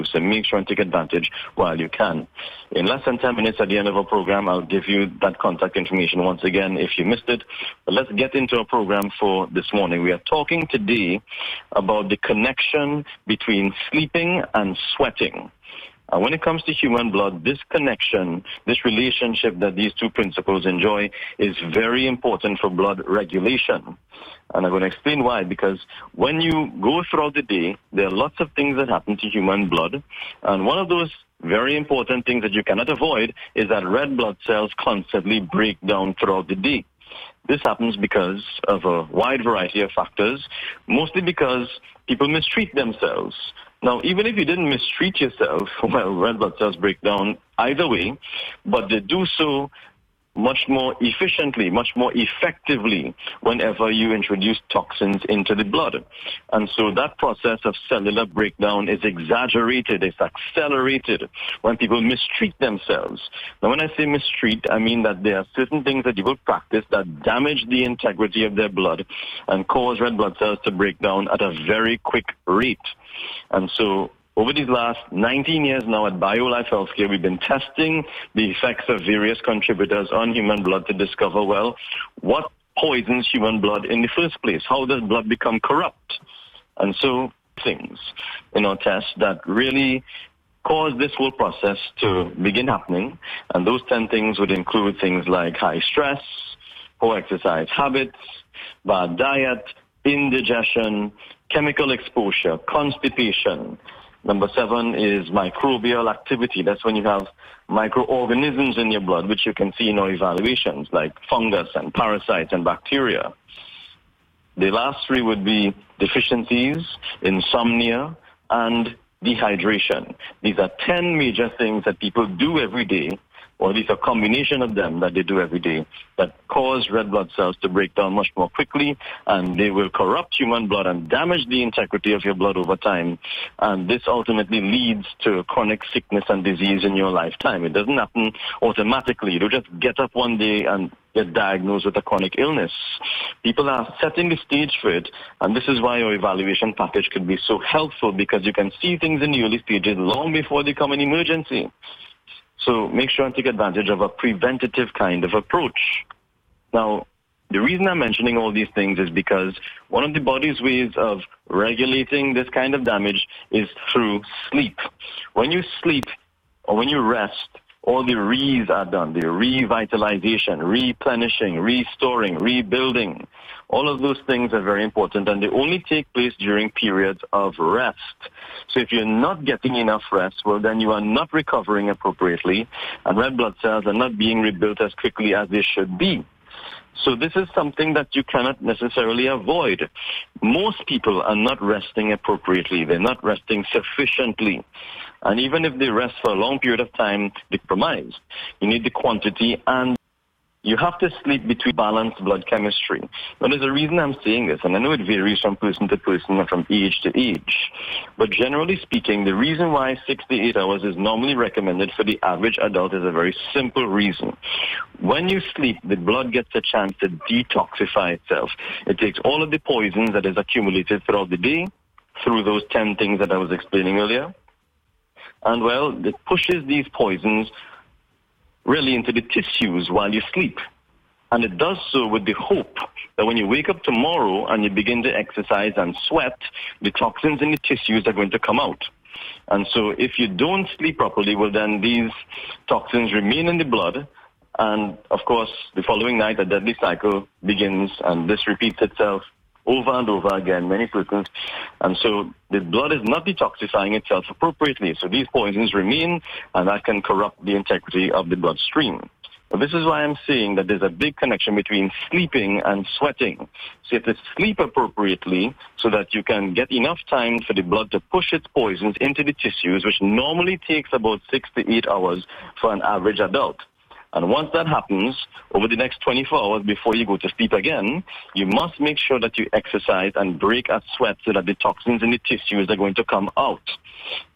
So make sure and take advantage while you can. In less than 10 minutes at the end of our program, I'll give you that contact information once again if you missed it. But let's get into our program for this morning. We are talking today about the connection between sleeping and sweating. When it comes to human blood, this connection, this relationship that these two principles enjoy is very important for blood regulation. And I'm going to explain why, because when you go throughout the day, there are lots of things that happen to human blood. And one of those very important things that you cannot avoid is that red blood cells constantly break down throughout the day. This happens because of a wide variety of factors, mostly because people mistreat themselves. Now, even if you didn't mistreat yourself, well, red blood cells break down either way, but they do so much more efficiently, much more effectively whenever you introduce toxins into the blood. And so that process of cellular breakdown is exaggerated, it's accelerated when people mistreat themselves. Now, when I say mistreat, I mean that there are certain things that people practice that damage the integrity of their blood and cause red blood cells to break down at a very quick rate. And so over these last 19 years now at BioLife Healthcare, we've been testing the effects of various contributors on human blood to discover, well, what poisons human blood in the first place? How does blood become corrupt? And so things in our tests that really cause this whole process to begin happening. And those 10 things would include things like high stress, poor exercise habits, bad diet, indigestion, chemical exposure, constipation. Number 7 is microbial activity. That's when you have microorganisms in your blood, which you can see in our evaluations, like fungus and parasites and bacteria. The last 3 would be deficiencies, insomnia, and dehydration. These are 10 major things that people do every day, or these are a combination of them that they do every day, that cause red blood cells to break down much more quickly, and they will corrupt human blood and damage the integrity of your blood over time. And this ultimately leads to chronic sickness and disease in your lifetime. It doesn't happen automatically. You don't just get up one day and get diagnosed with a chronic illness. People are setting the stage for it, and this is why our evaluation package could be so helpful, because you can see things in the early stages long before they become an emergency. So make sure and take advantage of a preventative kind of approach. Now, the reason I'm mentioning all these things is because one of the body's ways of regulating this kind of damage is through sleep. When you sleep or when you rest, all the re's are done, the revitalization, replenishing, restoring, rebuilding. All of those things are very important, and they only take place during periods of rest. So if you're not getting enough rest, well, then you are not recovering appropriately, and red blood cells are not being rebuilt as quickly as they should be. So this is something that you cannot necessarily avoid. Most people are not resting appropriately. They're not resting sufficiently. And even if they rest for a long period of time, they're compromised. You need the quantity, and you have to sleep between balanced blood chemistry. Now, there's a reason I'm saying this, and I know it varies from person to person and from age to age. But generally speaking, the reason why 6 to 8 hours is normally recommended for the average adult is a very simple reason. When you sleep, the blood gets a chance to detoxify itself. It takes all of the poisons that is accumulated throughout the day, through those 10 things that I was explaining earlier. And, well, it pushes these poisons really into the tissues while you sleep. And it does so with the hope that when you wake up tomorrow and you begin to exercise and sweat, the toxins in the tissues are going to come out. And so if you don't sleep properly, well, then these toxins remain in the blood. And, of course, the following night, a deadly cycle begins, and this repeats itself over and over again, many persons. And so the blood is not detoxifying itself appropriately. So these poisons remain, and that can corrupt the integrity of the bloodstream. But this is why I'm saying that there's a big connection between sleeping and sweating. So you have to sleep appropriately so that you can get enough time for the blood to push its poisons into the tissues, which normally takes about 6 to 8 hours for an average adult. And once that happens, over the next 24 hours before you go to sleep again, you must make sure that you exercise and break a sweat so that the toxins in the tissues are going to come out.